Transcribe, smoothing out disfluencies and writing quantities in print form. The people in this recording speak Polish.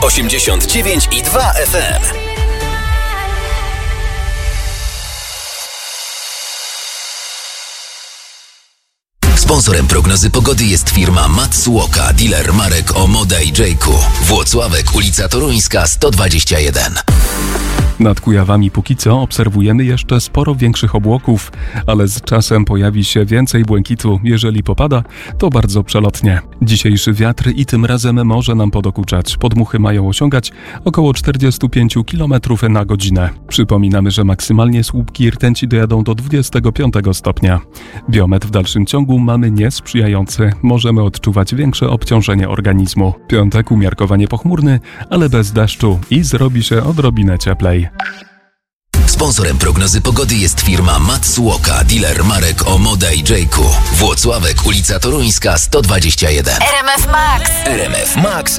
89,2 FM. Sponsorem prognozy pogody jest firma Matsuoka, dealer marek Omoda i Jayku. Włocławek, ulica Toruńska, 121. Nad Kujawami póki co obserwujemy jeszcze sporo większych obłoków, ale z czasem pojawi się więcej błękitu. Jeżeli popada, to bardzo przelotnie. Dzisiejszy wiatr i tym razem może nam podokuczać. Podmuchy mają osiągać około 45 km na godzinę. Przypominamy, że maksymalnie słupki rtęci dojadą do 25 stopnia. Biometr w dalszym ciągu mamy niesprzyjający. Możemy odczuwać większe obciążenie organizmu. Piątek umiarkowanie pochmurny, ale bez deszczu i zrobi się odrobinę cieplej. Sponsorem prognozy pogody jest firma Matsuoka, dealer marek Omoda i Jayku. Włocławek, ulica Toruńska, 121. RMF Max. RMF Max